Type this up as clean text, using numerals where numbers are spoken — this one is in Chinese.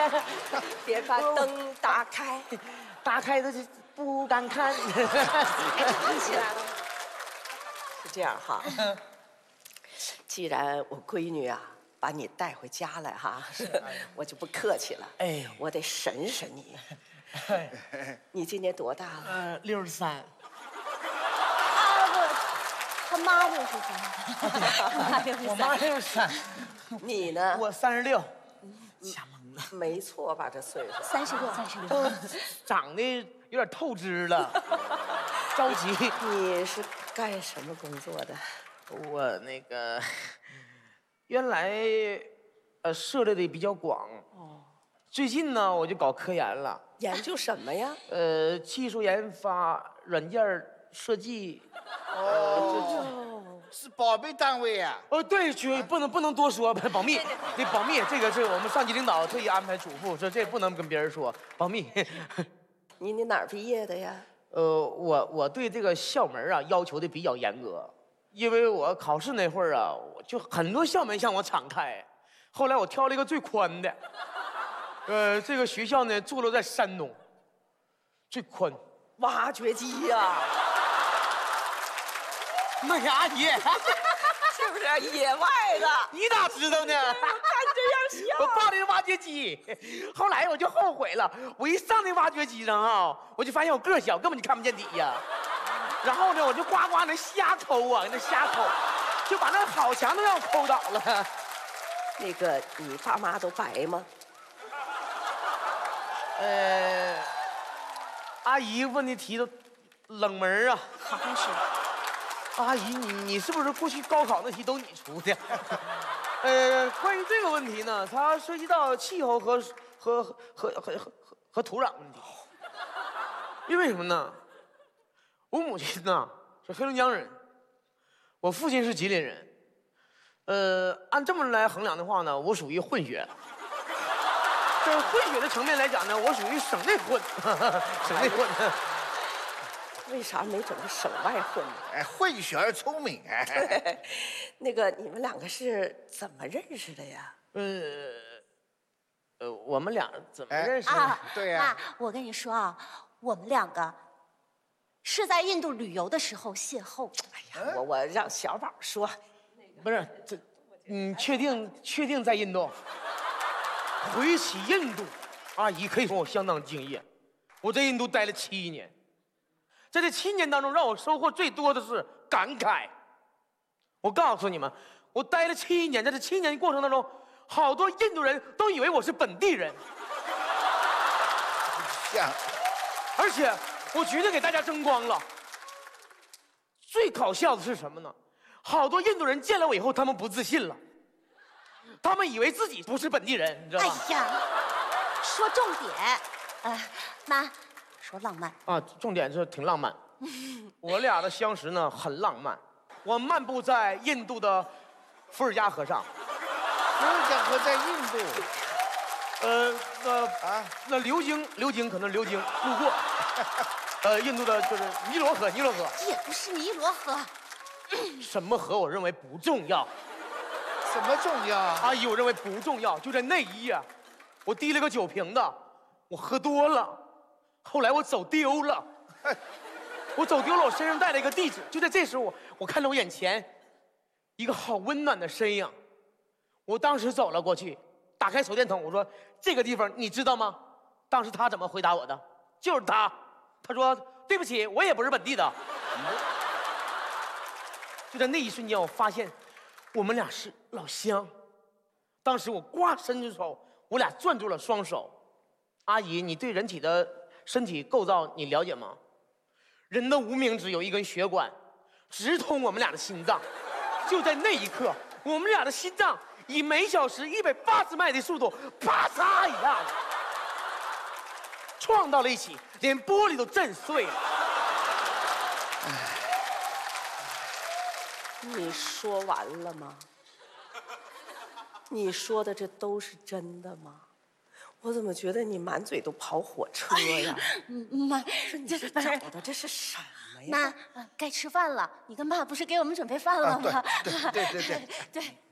别把灯打开， 打开的就不敢看。 起来了。是这样哈，既然我闺女啊把你带回家来哈，我就不客气了。 哎， 我得审审你。你今年多大了 ？63。 啊不，他妈63， 我妈63， 你呢？ 我36。瞎蒙了。 没错吧？这岁数。 36。 长得有点透支了，着急。 你是干什么工作的？ 我那个原来涉猎的比较广。哦。最近呢，我就搞科研了。 研究什么呀？ 技术研发、软件设计。 是宝贝单位啊。 对，不能多说，保密，得保密。这个是我们上级领导特意安排嘱咐，说这不能跟别人说，保密。 你哪儿毕业的呀？ 我对这个校门啊要求的比较严格，因为我考试那会儿啊，我就很多校门向我敞开，后来我挑了一个最宽的。这个学校呢坐落在山东，最宽。 挖掘机呀。 那个阿姨， 是不是野外的？ 你咋知道呢？ 看这样像。 我报的是挖掘机，后来我就后悔了。我一上那挖掘机上啊，我就发现我个儿小，根本就看不见底呀。然后呢，我就呱呱那瞎抠啊，那瞎抠，就把那好墙都让我抠倒了。 那个，你爸妈都白吗？ 阿姨问的题都冷门啊。 好像是。 阿姨，你是不是过去高考那题都你出的？关于这个问题呢，它涉及到气候和土壤问题。因为什么呢？我母亲呢是黑龙江人，我父亲是吉林人。按这么来衡量的话呢，我属于混血。在混血的层面来讲呢，我属于省内混，省内混。 为啥没整个省外混呢？ 混血儿聪明哎。 那个，你们两个是怎么认识的呀？ 我们俩怎么认识的？ 啊， 对呀。 我跟你说啊，我们两个是在印度旅游的时候邂逅。 哎呀，我让小宝说。 不是这，你确定在印度？回起印度，阿姨可以说我相当敬业。我在印度待了7年。在这7年当中，让我收获最多的是感慨。我告诉你们，我待了7年，在这7年过程当中，好多印度人都以为我是本地人。 像。 而且我绝对给大家争光了。最搞笑的是什么呢？好多印度人见了我以后，他们不自信了，他们以为自己不是本地人，你知道吗？ 哎呀，说重点，妈。说浪漫啊，重点是挺浪漫。我俩的相识呢很浪漫。我漫步在印度的伏尔加河上。 伏尔加河在印度？ 那流经可能流经路过。印度的就是尼罗河。 也不是尼罗河。 什么河我认为不重要。 什么重要？ 阿姨，我认为不重要。就在那一夜，我提了个酒瓶子，我喝多了。后来我走丢了，我身上带了一个地址。就在这时候，我看到我眼前一个好温暖的身影，我当时走了过去，打开手电筒，我说：“这个地方你知道吗？”当时他怎么回答我的？就是他说：“对不起，我也不是本地的。”就在那一瞬间，我发现我们俩是老乡。当时我呱伸出手，我俩攥住了双手。阿姨，你对人体的身体构造你了解吗？人的无名指有一根血管，直通我们俩的心脏。就在那一刻，我们俩的心脏以每小时180迈的速度，啪嚓一下子撞到了一起，连玻璃都震碎了。 你说完了吗？你说的这都是真的吗？我怎么觉得你满嘴都跑火车呀？ 妈， 你这找的这是什么呀？ 妈，该吃饭了。你跟爸不是给我们准备饭了吗？ 对。 对。